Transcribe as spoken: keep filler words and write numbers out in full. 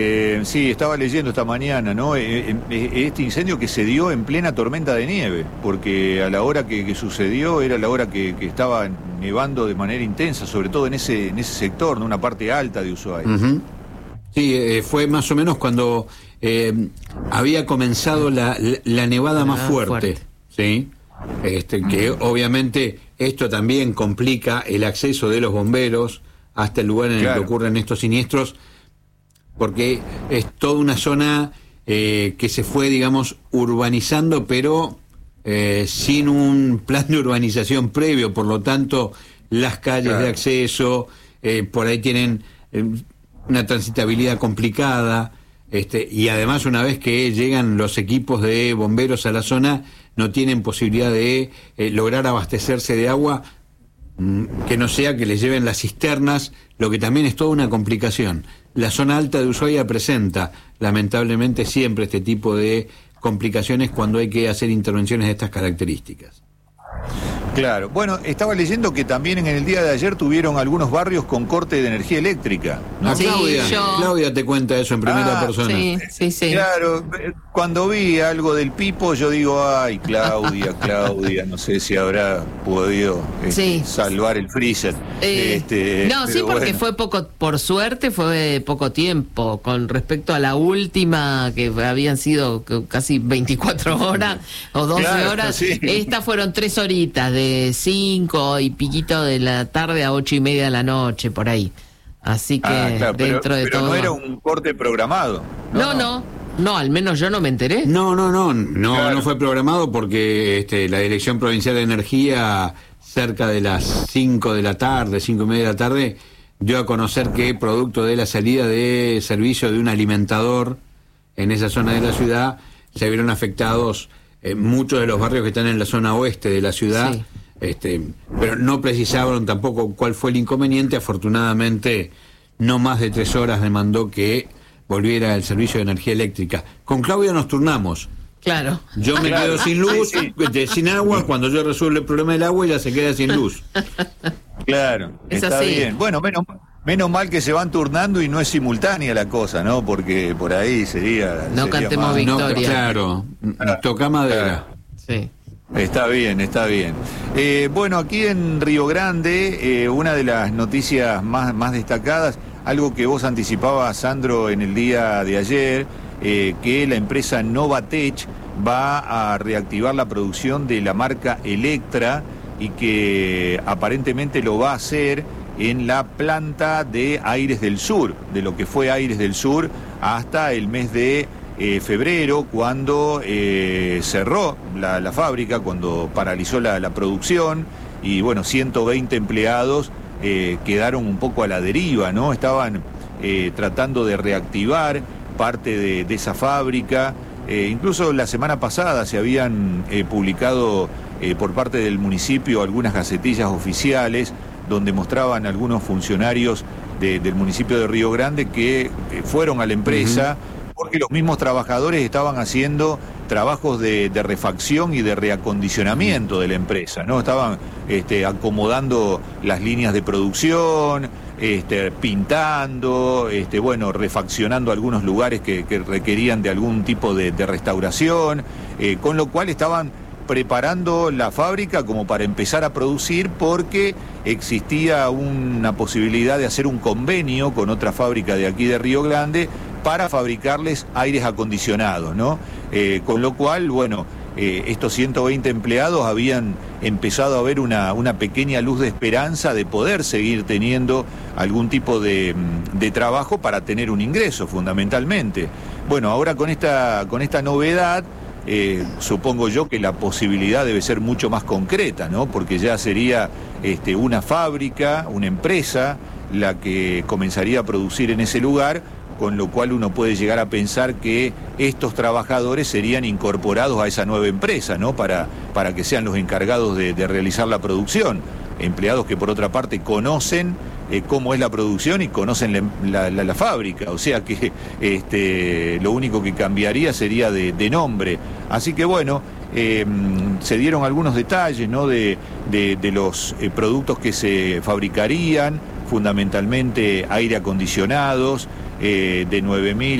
Eh, sí, estaba leyendo esta mañana, ¿no? Eh, eh, este incendio que se dio en plena tormenta de nieve, porque a la hora que, que sucedió era la hora que, que estaba nevando de manera intensa, sobre todo en ese en ese sector, ¿no? Una parte alta de Ushuaia. Uh-huh. Sí, eh, fue más o menos cuando eh, había comenzado la, la, la nevada más fuerte, fuerte, ¿sí? Este, que obviamente esto también complica el acceso de los bomberos hasta el lugar en el claro. que ocurren estos siniestros, porque es toda una zona eh, que se fue, digamos, urbanizando, pero eh, sin un plan de urbanización previo, por lo tanto, las calles claro. de acceso, eh, por ahí tienen eh, una transitabilidad complicada, este, y además una vez que llegan los equipos de bomberos a la zona, no tienen posibilidad de eh, lograr abastecerse de agua, mmm, que no sea que les lleven las cisternas, lo que también es toda una complicación. La zona alta de Ushuaia presenta, lamentablemente, siempre este tipo de complicaciones cuando hay que hacer intervenciones de estas características. Claro. Bueno, estaba leyendo que también en el día de ayer tuvieron algunos barrios con corte de energía eléctrica, ¿no? Ah, sí, Claudia, yo... Claudia te cuenta eso en primera ah, persona. Sí, sí, sí. Claro, cuando vi algo del Pipo, yo digo, ay, Claudia, Claudia, no sé si habrá podido este, sí. salvar el freezer. Eh, este, no, sí, porque bueno. fue poco, por suerte fue poco tiempo, con respecto a la última, que habían sido casi veinticuatro horas o doce claro, horas, sí. Estas fueron tres horitas, de cinco y piquito de la tarde a ocho y media de la noche, por ahí. Así que ah, claro, dentro pero, de pero todo... no era un corte programado. No, no, no, no, al menos yo no me enteré. No, no, no, no, claro. no fue programado porque este, la Dirección Provincial de Energía, cerca de las cinco de la tarde, cinco y media de la tarde, dio a conocer que producto de la salida de servicio de un alimentador en esa zona de la ciudad, se vieron afectados eh, muchos de los barrios que están en la zona oeste de la ciudad, sí. este, pero no precisaron tampoco cuál fue el inconveniente. Afortunadamente, no más de tres horas demandó que volviera el servicio de energía eléctrica. Con Claudia nos turnamos. Claro. Yo me claro. quedo sin luz, sí, sí. sin agua. Cuando yo resuelvo el problema del agua, ella se queda sin luz. Claro, es está así. bien. Bueno, menos, menos mal que se van turnando y no es simultánea la cosa, ¿no? Porque por ahí sería... No sería cantemos más... victoria. No, claro, Ah, toca madera. claro. Sí. Está bien, está bien. Eh, bueno, aquí en Río Grande, eh, una de las noticias más, más destacadas, algo que vos anticipabas, Sandro, en el día de ayer, eh, que la empresa Novatech va a reactivar la producción de la marca Electra y que aparentemente lo va a hacer en la planta de Aires del Sur, de lo que fue Aires del Sur hasta el mes de eh, febrero, cuando eh, cerró la, la fábrica, cuando paralizó la, la producción y bueno, ciento veinte empleados eh, quedaron un poco a la deriva, ¿no? Estaban eh, tratando de reactivar parte de, de esa fábrica. Eh, incluso la semana pasada se habían eh, publicado eh, por parte del municipio algunas gacetillas oficiales donde mostraban algunos funcionarios de, del municipio de Río Grande que eh, fueron a la empresa uh-huh. porque los mismos trabajadores estaban haciendo trabajos de, de refacción y de reacondicionamiento de la empresa, ¿no? Estaban este, acomodando las líneas de producción, Este, pintando, este, bueno, refaccionando algunos lugares que, que requerían de algún tipo de, de restauración, eh, con lo cual estaban preparando la fábrica como para empezar a producir, porque existía una posibilidad de hacer un convenio con otra fábrica de aquí de Río Grande para fabricarles aires acondicionados, ¿no? Eh, con lo cual, bueno, eh, estos ciento veinte empleados habían empezado a ver una, una pequeña luz de esperanza de poder seguir teniendo algún tipo de, de trabajo para tener un ingreso, fundamentalmente. Bueno, ahora con esta, con esta novedad, eh, supongo yo que la posibilidad debe ser mucho más concreta, ¿no? Porque ya sería este, una fábrica, una empresa, la que comenzaría a producir en ese lugar, con lo cual uno puede llegar a pensar que estos trabajadores serían incorporados a esa nueva empresa, ¿no? Para, para que sean los encargados de, de realizar la producción. Empleados que por otra parte conocen eh, cómo es la producción y conocen la, la, la, la fábrica, o sea que este, lo único que cambiaría sería de, de nombre. Así que bueno, eh, se dieron algunos detalles, ¿no? de, de, de los eh, productos que se fabricarían. fundamentalmente aire acondicionados, eh, de nueve mil